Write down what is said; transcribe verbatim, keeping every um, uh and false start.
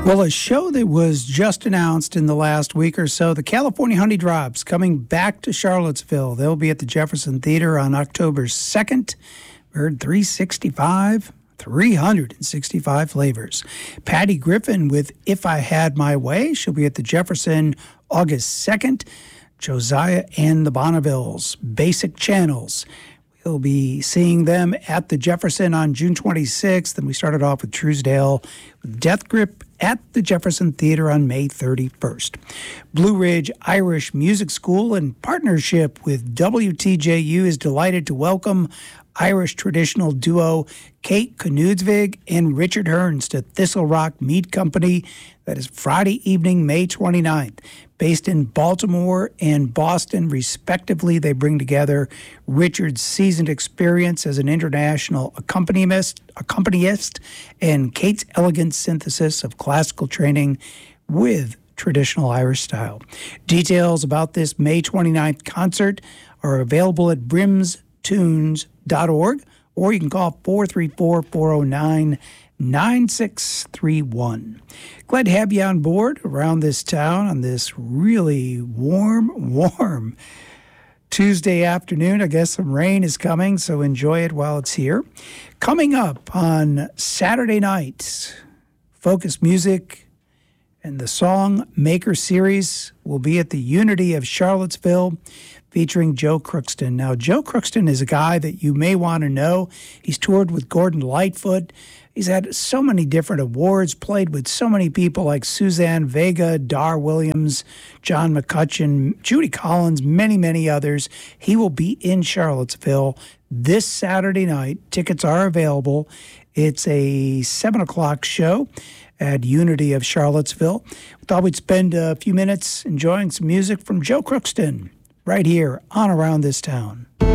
Well, a show that was just announced in the last week or so, the California Honey Drops, coming back to Charlottesville. They'll be at the Jefferson Theater on October second. Heard three sixty-five, three hundred sixty-five flavors. Patty Griffin with If I Had My Way. She'll be at the Jefferson August second. Josiah and the Bonnevilles, Basic Channels. We'll be seeing them at the Jefferson on June twenty-sixth. And we started off with Truesdale with Death Grip at the Jefferson Theater on May thirty-first. Blue Ridge Irish Music School, in partnership with W T J U, is delighted to welcome Irish traditional duo Kate Knudsvig and Richard Hearns to Thistle Rock Meat Company. That is Friday evening, May twenty-ninth. Based in Baltimore and Boston, respectively, they bring together Richard's seasoned experience as an international accompanist, accompanist and Kate's elegant synthesis of classical training with traditional Irish style. Details about this May twenty-ninth concert are available at brims tunes dot org, or you can call four three four, four oh nine, nine six three one. Glad to have you on board around this town on this really warm, warm Tuesday afternoon. I guess some rain is coming, so enjoy it while it's here. Coming up on Saturday night, Focus Music and the Song Maker Series will be at the Unity of Charlottesville, featuring Joe Crookston. Now, Joe Crookston is a guy that you may want to know. He's toured with Gordon Lightfoot. He's had so many different awards, played with so many people like Suzanne Vega, Dar Williams, John McCutcheon, Judy Collins, many, many others. He will be in Charlottesville this Saturday night. Tickets are available. It's a seven o'clock show at Unity of Charlottesville. We thought we'd spend a few minutes enjoying some music from Joe Crookston right here on Around This Town.